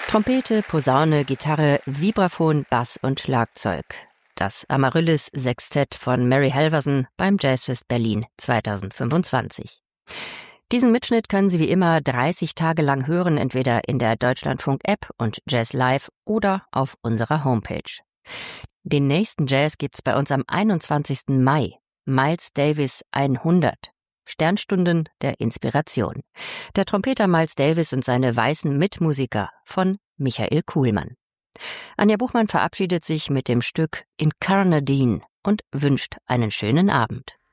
Trompete, Posaune, Gitarre, Vibraphon, Bass und Schlagzeug. Das Amaryllis-Sextett von Mary Halvorsen beim Jazzfest Berlin 2025. Diesen Mitschnitt können Sie wie immer 30 Tage lang hören, entweder in der Deutschlandfunk-App und Jazz Live oder auf unserer Homepage. Den nächsten Jazz gibt's bei uns am 21. Mai. Miles Davis 100. Sternstunden der Inspiration. Der Trompeter Miles Davis und seine weißen Mitmusiker von Michael Kuhlmann. Anja Buchmann verabschiedet sich mit dem Stück Incarnadine und wünscht einen schönen Abend.